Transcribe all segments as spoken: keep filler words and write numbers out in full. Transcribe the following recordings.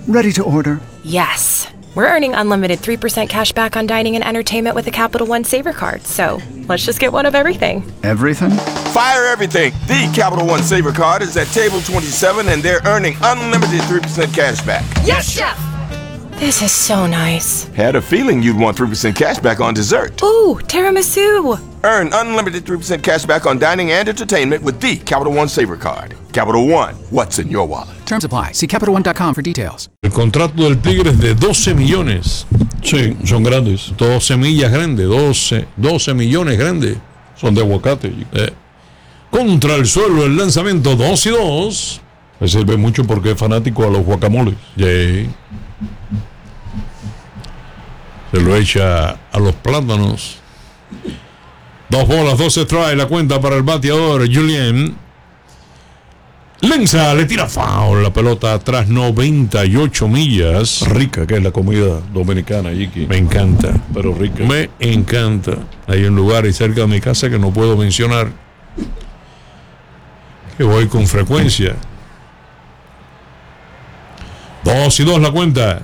Ready to order. Yes. We're earning unlimited three percent cash back on dining and entertainment with a Capital One Saver card. So let's just get one of everything. Everything? Fire everything. The Capital One Saver card is at table twenty-seven, and they're earning unlimited three percent cash back. Yes, Chef! This is so nice. Had a feeling you'd want three percent cash back on dessert. Ooh, tiramisu. Earn unlimited three percent cash back on dining and entertainment with the Capital One Saver card. Capital One, what's in your wallet? Terms apply. See Capital One dot com for details. El contrato del Tigre es de doce millones. Sí, son grandes. doce millas grandes. doce, doce millones grandes. Son de aguacate. Eh. Contra el suelo el lanzamiento dos y dos. Me sirve mucho porque es fanático a los guacamoles. Yeah. Se lo echa a los plátanos. Dos bolas, dos strikes, la cuenta para el bateador Julien. Lanza, le tira foul, la pelota atrás, noventa y ocho millas. Rica que es la comida dominicana, Yiki. Me encanta, pero rica. Me encanta. Hay un lugar ahí cerca de mi casa que no puedo mencionar, que voy con frecuencia. Dos y dos la cuenta.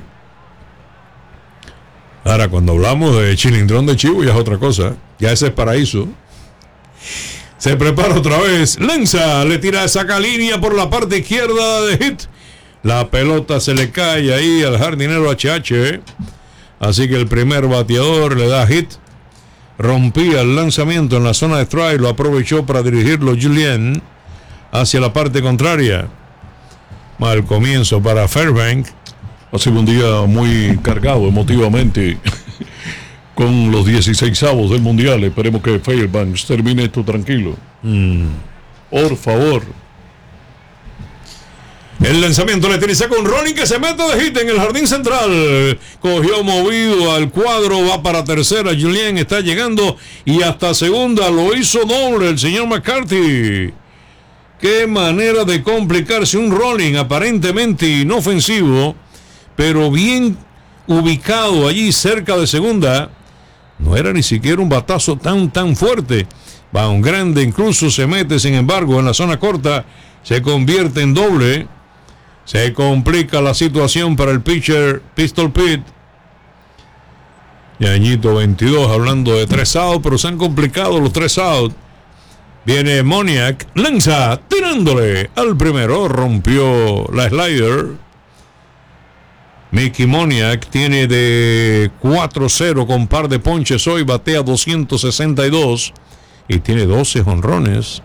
Ahora, cuando hablamos de chilindrón de chivo, ya es otra cosa. Ya ese es paraíso. Se prepara otra vez. Lanza, le tira, saca línea por la parte izquierda de hit. La pelota se le cae ahí al jardinero H H. Así que el primer bateador le da hit. Rompía el lanzamiento en la zona de strike. Lo aprovechó para dirigirlo Julien hacia la parte contraria. Mal comienzo para Fairbank. Ha sido un día muy cargado emotivamente con los dieciseisavos del Mundial. Esperemos que Fairbanks termine esto tranquilo. Mm. Por favor. El lanzamiento le tiene saca un rolling que se mete de hit en el jardín central. Cogió movido al cuadro, va para tercera. Julien está llegando y hasta segunda lo hizo doble el señor McCarthy. Qué manera de complicarse un rolling aparentemente inofensivo, pero bien ubicado allí cerca de segunda. No era ni siquiera un batazo tan tan fuerte. Va un grande, incluso se mete, sin embargo, en la zona corta. Se convierte en doble. Se complica la situación para el pitcher Pistol Pete. Yañito veintidós, hablando de tres outs, pero se han complicado los tres outs. Viene Moniak, lanza, tirándole al primero. Rompió la slider. Mickey Moniak tiene de cuatro cero con par de ponches hoy, batea doscientos sesenta y dos y tiene doce jonrones.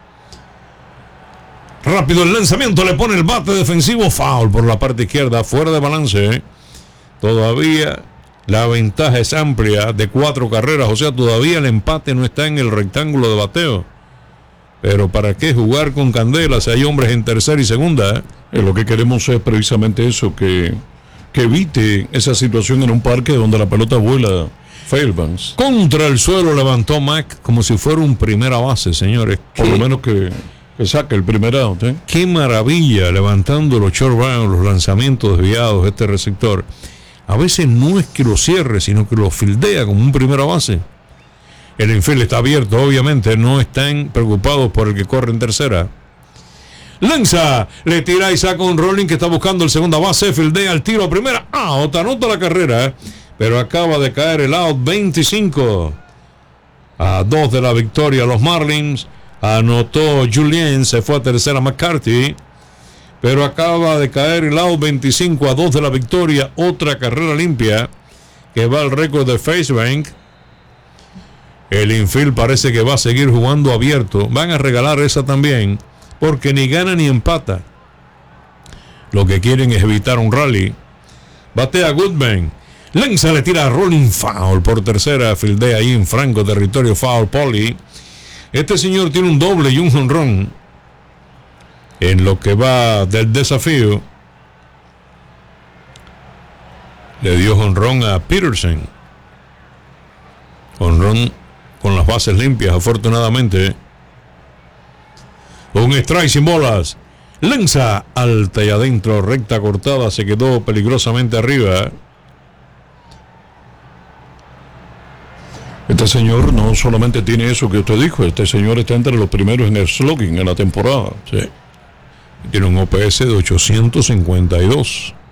Rápido el lanzamiento, le pone el bate defensivo, foul por la parte izquierda, fuera de balance. Todavía la ventaja es amplia de cuatro carreras, o sea, todavía el empate no está en el rectángulo de bateo. Pero ¿para qué jugar con candela si hay hombres en tercera y segunda? ¿Eh? Eh, lo que queremos es precisamente eso, que... que evite esa situación en un parque donde la pelota vuela. Fairbanks. Contra el suelo levantó Mac como si fuera un primera base, señores. Por lo menos que, que saque el primer out. ¿eh? Qué maravilla levantando los short bounce, los lanzamientos desviados de este receptor. A veces no es que lo cierre, sino que lo fildea como un primera base. El infield está abierto, obviamente. No están preocupados por el que corre en tercera. Lanza, le tira y saca un rolling que está buscando el segunda base, fildea el tiro a primera, out, anota la carrera, pero acaba de caer el out. Veinticinco a dos de la victoria los Marlins. Anotó Julien, se fue a tercera McCarthy, pero acaba de caer el out. Veinticinco a dos de la victoria, otra carrera limpia que va al récord de Fairbank. El infield parece que va a seguir jugando abierto, van a regalar esa también, porque ni gana ni empata. Lo que quieren es evitar un rally. Batea Goodman. Lanza, le tira a rolling, foul por tercera. Fildea ahí en franco territorio, foul Polly. Este señor tiene un doble y un jonrón en lo que va del desafío. Le dio jonrón a Peterson. Jonrón con las bases limpias, afortunadamente. Un strike sin bolas. Lanza alta y adentro, recta cortada, se quedó peligrosamente arriba. Este señor no solamente tiene eso que usted dijo, este señor está entre los primeros en el slugging en la temporada. Sí. Tiene un O P S de ochocientos cincuenta y dos.